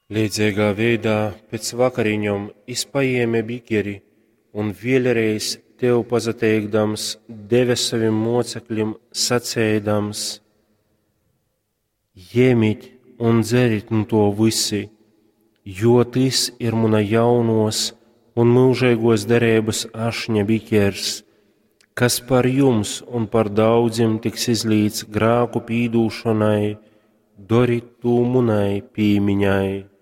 Līdzīgā veidā pēc vakariņom izpaieme bikeri un vēlreiz tev pazateikdams deve saviem mocekļiem sacēdams: Ņemiet un dzerit no to visi, jo tas ir mana jaunos un mūžīgos derības ašņa bikers, kas par jums un par daudziem tiks izlīts grēku pīdūšanai, dariet to manai piemiņai.